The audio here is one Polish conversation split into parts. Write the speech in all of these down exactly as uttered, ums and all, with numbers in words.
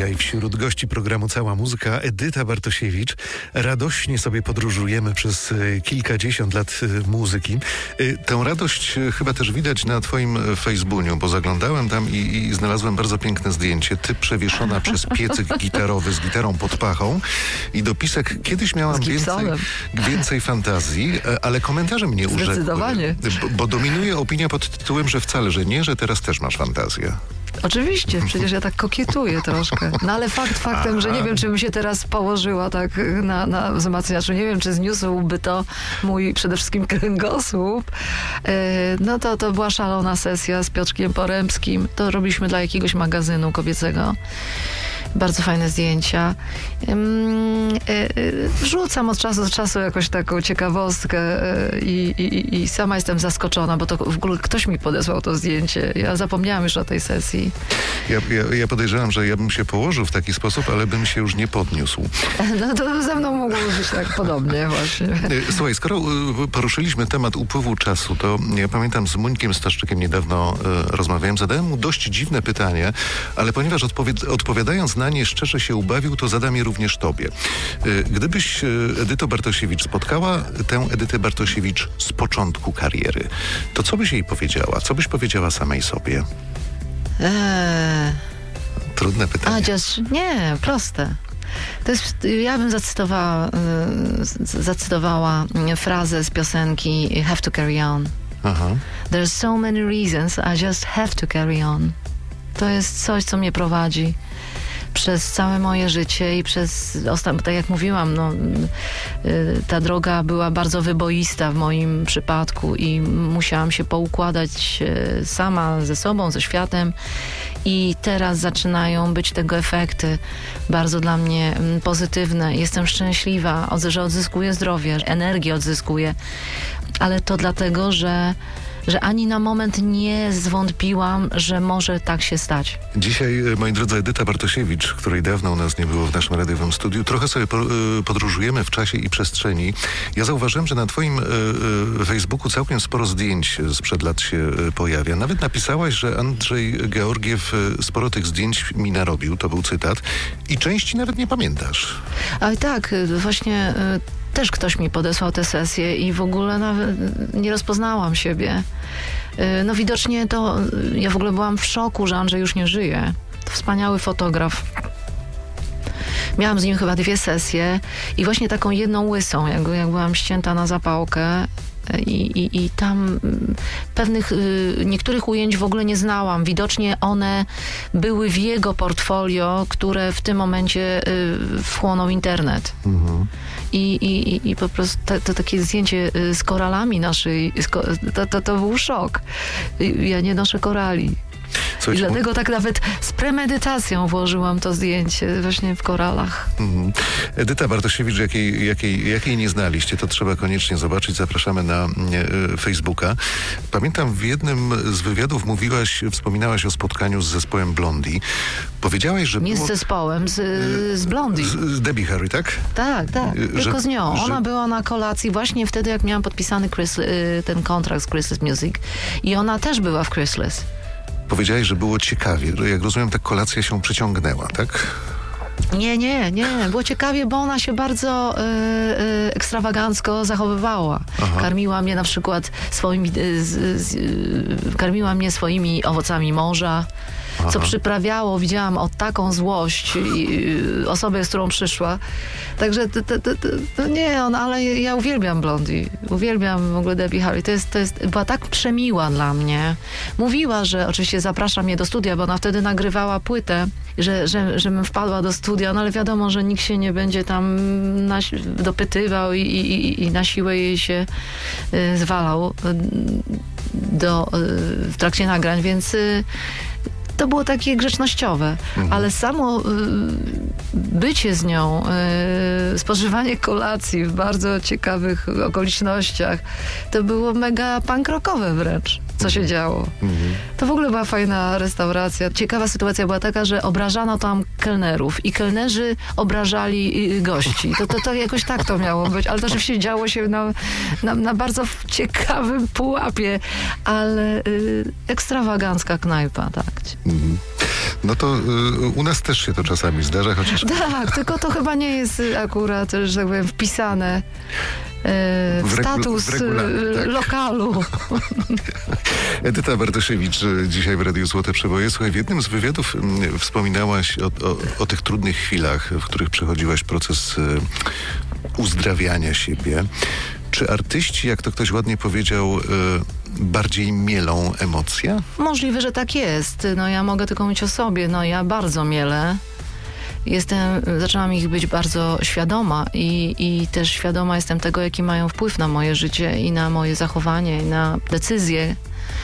Dzisiaj wśród gości programu Cała Muzyka Edyta Bartosiewicz. Radośnie sobie podróżujemy przez kilkadziesiąt lat muzyki. Tę radość chyba też widać na twoim Facebooku, bo zaglądałem tam i, i znalazłem bardzo piękne zdjęcie. Ty przewieszona przez piecyk gitarowy z gitarą pod pachą i dopisek: kiedyś miałam więcej, więcej fantazji, ale komentarze mnie urzekły. Zdecydowanie. Bo, bo dominuje opinia pod tytułem, że wcale, że nie, że teraz też masz fantazję. Oczywiście, przecież ja tak kokietuję troszkę. No ale fakt faktem, Aha. że nie wiem, czy bym się teraz położyła tak na, na wzmacniaczu. Nie wiem, czy zniósłby to mój przede wszystkim kręgosłup. Yy, no to, to była szalona sesja z Piotrkiem Porębskim. To robiliśmy dla jakiegoś magazynu kobiecego. Bardzo fajne zdjęcia. Wrzucam od czasu do czasu jakąś taką ciekawostkę i, i, i sama jestem zaskoczona, bo to w ogóle ktoś mi podesłał to zdjęcie. Ja zapomniałam już o tej sesji. Ja, ja, ja podejrzewam, że ja bym się położył w taki sposób, ale bym się już nie podniósł. No to ze mną mogło być tak podobnie właśnie. Słuchaj, skoro poruszyliśmy temat upływu czasu, to ja pamiętam, z Muńkiem Staszczykiem niedawno y, rozmawiałem, zadałem mu dość dziwne pytanie, ale ponieważ odpowie- odpowiadając na nie szczerze się ubawił, to zadam je również tobie. Gdybyś, Edyto Bartosiewicz, spotkała tę Edytę Bartosiewicz z początku kariery, to co byś jej powiedziała? Co byś powiedziała samej sobie? Eee... Trudne pytanie. A, just, nie, proste. To jest, ja bym zacytowała, zacytowała frazę z piosenki Have to Carry On. Aha. There's so many reasons, I just have to carry on. To jest coś, co mnie prowadzi przez całe moje życie i przez, tak jak mówiłam, no, ta droga była bardzo wyboista w moim przypadku i musiałam się poukładać sama ze sobą, ze światem i teraz zaczynają być tego efekty bardzo dla mnie pozytywne. Jestem szczęśliwa, że odzyskuję zdrowie, energię odzyskuję, ale to dlatego, że że ani na moment nie zwątpiłam, że może tak się stać. Dzisiaj, moi drodzy, Edyta Bartosiewicz, której dawno u nas nie było w naszym radiowym studiu, trochę sobie podróżujemy w czasie i przestrzeni. Ja zauważyłem, że na twoim Facebooku całkiem sporo zdjęć sprzed lat się pojawia. Nawet napisałaś, że Andrzej Georgiew sporo tych zdjęć mi narobił, to był cytat, i części nawet nie pamiętasz. Ale tak, właśnie też ktoś mi podesłał tę sesję i w ogóle nawet nie rozpoznałam siebie. No widocznie to, ja w ogóle byłam w szoku, że Andrzej już nie żyje. To wspaniały fotograf. Miałam z nim chyba dwie sesje i właśnie taką jedną łysą, jak, jak byłam ścięta na zapałkę. I, i, i tam pewnych, y, niektórych ujęć w ogóle nie znałam. Widocznie one były w jego portfolio, które w tym momencie y, wchłonął internet. Mhm. I, i, I po prostu to, to takie zdjęcie z koralami naszej, to, to, to był szok. Ja nie noszę korali. Coś I dlatego tak nawet z premedytacją włożyłam to zdjęcie właśnie w koralach. Mhm. Edyta Bartosiewicz, jakiej, jakiej, jakiej nie znaliście, to trzeba koniecznie zobaczyć. Zapraszamy na e, Facebooka. Pamiętam, w jednym z wywiadów mówiłaś, wspominałaś o spotkaniu z zespołem Blondie. Powiedziałaś, że... Nie było... z zespołem, z, z Blondie. Z, z Debbie Harry, tak? Tak, tak. Że, tylko z nią. Ona że... była na kolacji właśnie wtedy, jak miałam podpisany Chris, ten kontrakt z Chrysless Music. I ona też była w Chrysless. Powiedziałeś, że było ciekawie. Jak rozumiem, ta kolacja się przyciągnęła, tak? Nie, nie, nie. Było ciekawie, bo ona się bardzo y, y, ekstrawagancko zachowywała. Aha. Karmiła mnie na przykład swoimi, y, z, z, y, karmiła mnie swoimi owocami morza, Aha. co przyprawiało, widziałam, o taką złość i, y, osobę, z którą przyszła. Także to, to, to, to nie on, ale ja uwielbiam Blondie. Uwielbiam w ogóle Debbie Harry. To jest, to jest, była tak przemiła dla mnie. Mówiła, że oczywiście zaprasza mnie do studia, bo ona wtedy nagrywała płytę, że, że, żebym wpadła do studia, no ale wiadomo, że nikt się nie będzie tam na, dopytywał i, i, i na siłę jej się y, zwalał do, y, w trakcie nagrań, więc y, to było takie grzecznościowe, mhm. ale samo y, bycie z nią, y, spożywanie kolacji w bardzo ciekawych okolicznościach, to było mega punk rockowe wręcz, co się działo. Mhm. To w ogóle była fajna restauracja. Ciekawa sytuacja była taka, że obrażano tam kelnerów i kelnerzy obrażali y, gości. To, to, to jakoś tak to miało być, ale to oczywiście działo się na, na, na bardzo ciekawym pułapie, ale y, ekstrawagancka knajpa, tak. Mhm. No to y, u nas też się to czasami zdarza, chociaż... Tak, tylko to chyba nie jest akurat, że tak powiem, wpisane w, w status w tak. lokalu. Edyta Bartosiewicz dzisiaj w Radiu Złote Przeboje. Słuchaj, w jednym z wywiadów wspominałaś o, o, o tych trudnych chwilach, w których przechodziłaś proces uzdrawiania siebie. Czy artyści, jak to ktoś ładnie powiedział, bardziej mielą emocje? Możliwe, że tak jest. No ja mogę tylko mówić o sobie. No ja bardzo mielę. Jestem, zaczęłam ich być bardzo świadoma i, i też świadoma jestem tego, jaki mają wpływ na moje życie i na moje zachowanie, i na decyzje.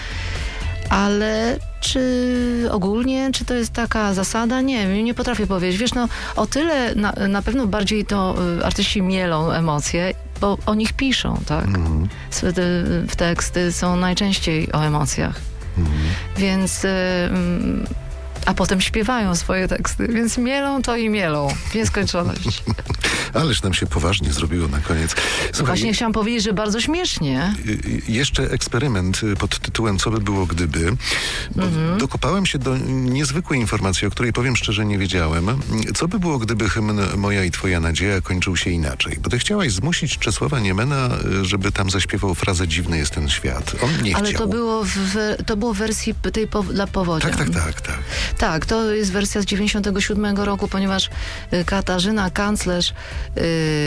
Ale czy ogólnie, czy to jest taka zasada? Nie wiem, nie potrafię powiedzieć. Wiesz, no o tyle na, na pewno bardziej to y, artyści mielą emocje, bo o nich piszą, tak? Mm. W teksty są najczęściej o emocjach. Mm. Więc... Y, y, a potem śpiewają swoje teksty, więc mielą to i mielą w nieskończoność. Ależ nam się poważnie zrobiło na koniec. Słuchaj, właśnie chciałam powiedzieć, że bardzo śmiesznie. Jeszcze eksperyment pod tytułem Co by było gdyby. Mhm. Dokopałem się do niezwykłej informacji, o której powiem szczerze nie wiedziałem. Co by było gdyby hymn Moja i Twoja nadzieja kończył się inaczej? Bo ty chciałaś zmusić Czesława Niemena, żeby tam zaśpiewał frazę Dziwny jest ten świat. On nie Ale chciał. Ale to było w, to było w wersji tej po, dla powodzia. Tak, tak, tak, tak. Tak, to jest wersja z dziewięćdziesiątego siódmego roku, ponieważ Katarzyna kanclerz yy,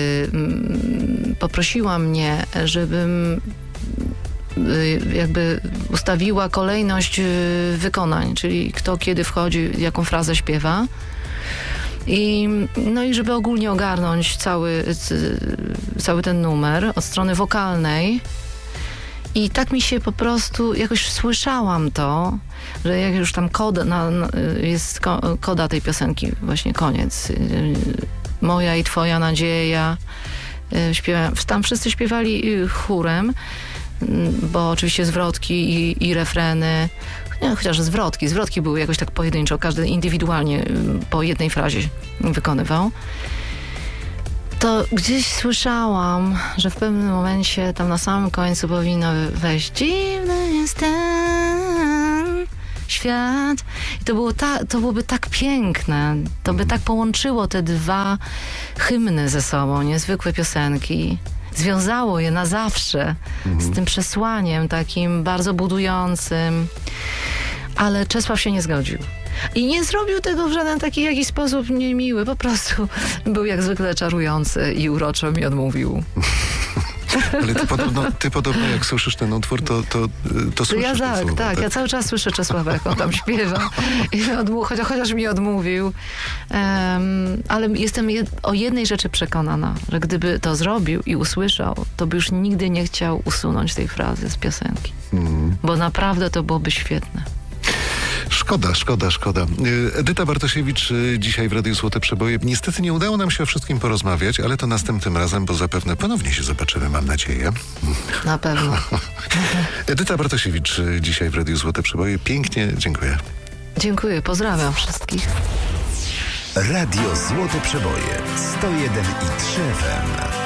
yy, poprosiła mnie, żebym yy, jakby ustawiła kolejność yy, wykonań, czyli kto kiedy wchodzi, jaką frazę śpiewa. I, no i żeby ogólnie ogarnąć cały, cały ten numer od strony wokalnej. I tak mi się po prostu, jakoś słyszałam to, że jak już tam koda, na, na, jest ko, koda tej piosenki, właśnie koniec. Moja i Twoja nadzieja. Śpiewałem, tam wszyscy śpiewali chórem, bo oczywiście zwrotki i, i refreny, nie, chociaż zwrotki, zwrotki były jakoś tak pojedynczo, każdy indywidualnie po jednej frazie wykonywał. To gdzieś słyszałam, że w pewnym momencie tam na samym końcu powinno wejść Dziwny jest ten świat. I to, było ta, to byłoby tak piękne. To by tak połączyło te dwa hymny ze sobą, niezwykłe piosenki. Związało je na zawsze mhm. z tym przesłaniem takim bardzo budującym. Ale Czesław się nie zgodził. I nie zrobił tego w żaden taki jakiś sposób niemiły. Po prostu był jak zwykle czarujący i uroczo mi odmówił. Ale ty podobno, ty podobno jak słyszysz ten utwór, to, to, to słyszysz ja tak, słowa, tak, tak. Ja cały czas słyszę Czesława, jak on tam śpiewa. I odmów, chociaż, chociaż mi odmówił. Um, ale jestem jed, o jednej rzeczy przekonana, że gdyby to zrobił i usłyszał, to by już nigdy nie chciał usunąć tej frazy z piosenki. Mm. Bo naprawdę to byłoby świetne. Szkoda, szkoda, szkoda. Edyta Bartosiewicz dzisiaj w Radiu Złote Przeboje. Niestety nie udało nam się o wszystkim porozmawiać, ale to następnym razem, bo zapewne ponownie się zobaczymy, mam nadzieję. Na pewno. Edyta Bartosiewicz dzisiaj w Radiu Złote Przeboje. Pięknie dziękuję. Dziękuję, pozdrawiam wszystkich. Radio Złote Przeboje sto jeden i trzy F M.